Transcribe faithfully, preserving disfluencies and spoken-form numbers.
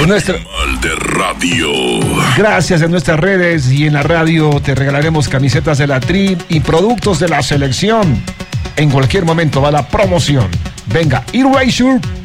Nuestra... Animal de radio. Gracias, en nuestras redes y en la radio te regalaremos camisetas de la Tri y productos de la selección. En cualquier momento va la promoción. Venga, Erasure.